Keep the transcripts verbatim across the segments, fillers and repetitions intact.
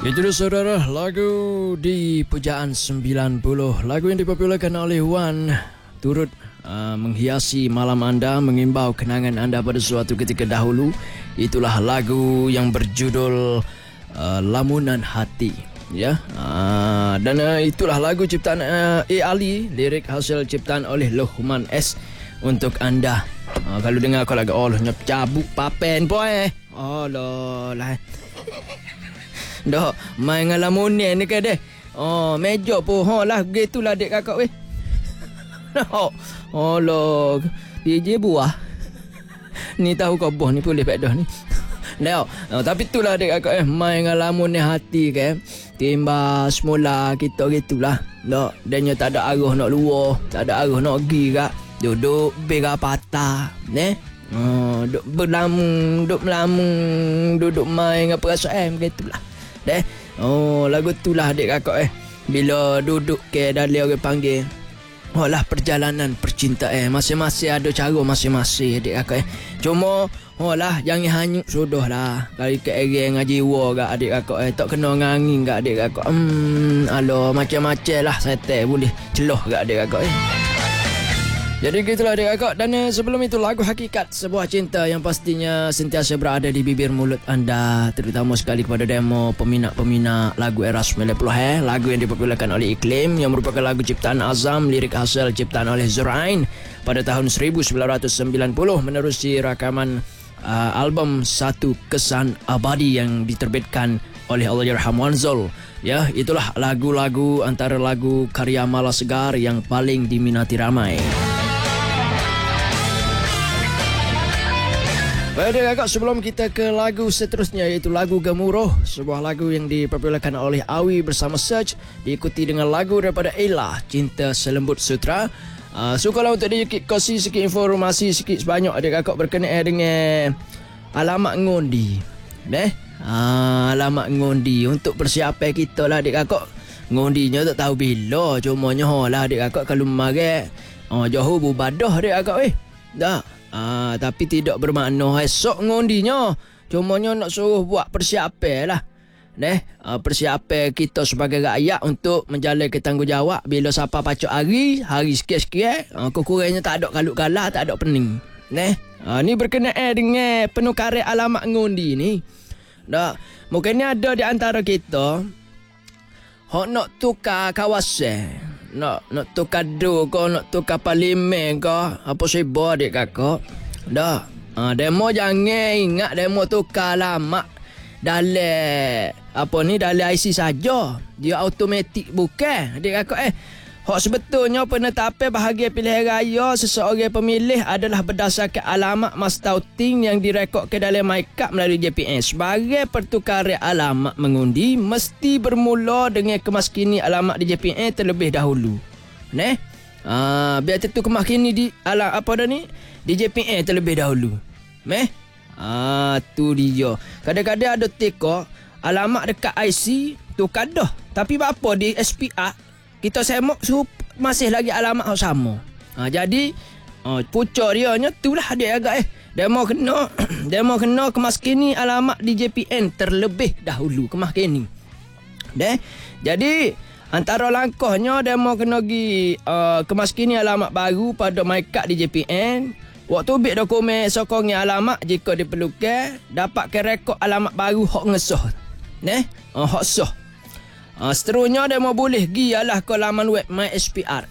Itu dia saudara, lagu di Pujaan sembilan puluh. Lagu yang dipopularkan oleh Wan turut uh, menghiasi malam anda, mengimbau kenangan anda pada suatu ketika dahulu. Itulah lagu yang berjudul uh, Lamunan Hati. Ya, uh, dan uh, itulah lagu ciptaan uh, A. Ali, lirik hasil ciptaan oleh Lohman S untuk anda. Uh, kalau dengar aku lagu Allah nyap cabuk papen boy. Oh lah. Dah main ngalamunin ni ke deh. Oh, meja pun ha lah begitulah adik kakak weh. Oh, oh lo. D J buah. Ni tahu kau boh ni boleh pedah ni. Dah. Oh, tapi itulah adik kakak eh main ngalamunin hati ke. Timba semula kita gitulah. Dak, danya tak ada arah nak luar, tak ada arah nak pergi kak. Duduk bega patah, neh. Oh, duduk berlamung, duduk melamung, duduk main dengan perasaan gitulah. Deh. Oh, lagu itulah adik kakak eh. Bila duduk ke dalam orang panggil. Oh lah perjalanan percintaan. Masing-masing ada cara masing-masing adik kakak eh. Cuma oh lah jangan hanyut sudah lah. Kali ke ereng ngaji jiwa gak adik kakak eh. Tak kena ngangin gak adik kakak. Hmm, alo macam-macam lah setel boleh celoh gak adik kakak eh. Jadi gitulah adik kakak. Dan uh, sebelum itu lagu Hakikat, sebuah cinta yang pastinya sentiasa berada di bibir mulut anda, terutama sekali kepada demo peminat-peminat lagu era sembilan puluh eh. Lagu yang dipopularkan oleh Iklim, yang merupakan lagu ciptaan Azam, lirik hasil ciptaan oleh Zurain pada tahun seribu sembilan ratus sembilan puluh menerusi rakaman uh, album Satu Kesan Abadi yang diterbitkan oleh Allahyarham Wan Zul. Ya, itulah lagu-lagu antara lagu karya Mala Segar yang paling diminati ramai. Baik kakak, sebelum kita ke lagu seterusnya iaitu lagu Gemuruh, sebuah lagu yang dipopularkan oleh Awi bersama Search, diikuti dengan lagu daripada Ella, Cinta Selembut Sutra. Uh, Sukalah untuk dikongsi sikit informasi sikit sebanyak adik kakak berkenaan dengan alamat ngundi. Beh, uh, alamat ngundi untuk persiapan kita lah adik kakak. Ngundinya tak tahu bila, cumanya lah adik kakak kalau marah oh, jauh bubadah adik kakak weh. Dah. Ah, tapi tidak bermakna esok ngundinya. Cumanya nak suruh buat persiapan lah. Neh, ah, persiapan kita sebagai rakyat untuk menjalankan tanggungjawab. Bila siapa pacok hari, hari sikit-sikit, ah, kekurangnya tak ada kalut-kalah, tak ada pening. Neh, ah, ni berkenaan dengan penukaran alamat ngundi ni. Dah, mungkin ada di antara kita hok nak tukar kawasan. Nak nak tukar do kau, nak tukar parlimen kau, apa sebab adik kakak. Dah. Ha, demo jangan ingat demo tukar alamat dalam apa ni dalam I C saja. Dia automatik bukan adik kakak eh. Hak sebetulnya penetapan bahagian pilihan raya seseorang pemilih adalah berdasarkan alamat mas tauting yang direkodkan dalam MyKad melalui J P N. Sebagai pertukaran alamat mengundi mesti bermula dengan kemaskini alamat di J P N terlebih dahulu. Neh? Ah, biar tentu kemaskini di ala apa dah ni? Di J P N terlebih dahulu. Meh? Ah, tu dia. Kadang-kadang ada teka alamat dekat I C tukar dah. Tapi apa di S P R kita semok sup, masih lagi alamat yang sama. Ha, jadi oh, pucuk dia nya itulah adik agak eh. Demo kena demo kena kemaskini alamat di J P N terlebih dahulu kemaskini. Deh. Jadi antara langkahnya demo kena gi uh, kemaskini alamat baru pada MyKad di J P N. Waktu bit dokumen sokongnya alamat jika diperlukan, dapatkan rekod alamat baru hok ngesah. Neh, uh, hok sah. Uh, seterusnya dia mau boleh pergi ialah ke laman web My S P R.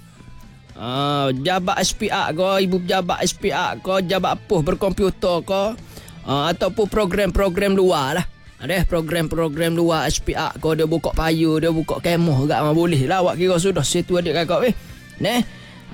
Uh, jabat S P R ke, ibu pejabat S P R ke, jabat apa berkomputer ke, uh, ataupun program-program luar lah. Ada program-program luar S P R ke, dia buka payu, dia buka kemoh agak mah boleh lah. Awak kira sudah situ adik kakak weh. Neh.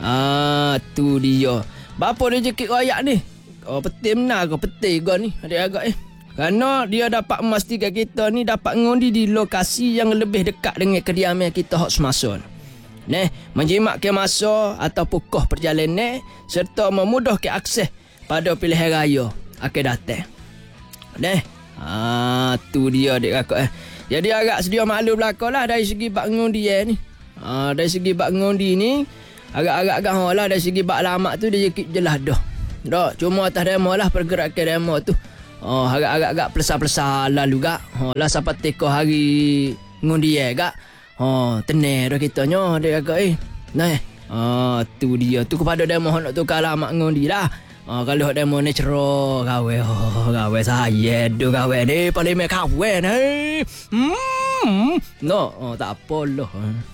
Ah, tu dia. Bapa dia jekit rakyat ni. Oh, petim benar ke petir ke ni adik kakak eh. Kerana dia dapat memastikan kita ni dapat mengundi di lokasi yang lebih dekat dengan kediaman kita hak semasa. Neh, menjimatkan masa ataupun kos perjalanan serta memudahkan akses pada pilihan raya akan datang. Neh, ah tu dia adik kakak eh. Jadi agak sedia maklum belaka lah dari segi bak mengundi eh, ni. Ah dari segi bak mengundi ni agak-agak gah lah dari segi bak alamat tu dia jelas dah. Dah, cuma atas demo lah pergerakan demo tu. Oh, agak-agak pelesar-pelesar lalu gak. Oh, lah sampai teko hari ngundi ya gak. Oh, tenang dah kitanya dia agak eh. Nah, ah tu dia tu kepada demo nak tukar alamat ngundi lah. Ah kalau demo ni cerah gawe oh gawe saya do gawe ni paling mek gawe ni. Hmm. No, oh, tak apa lah.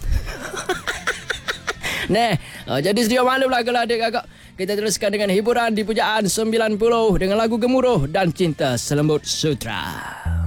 Nah, uh, jadi sedia maklum lah kalau adik kakak. Kita teruskan dengan hiburan di Pujaan sembilan puluh dengan lagu Gemuruh dan Cinta Selembut Sutra.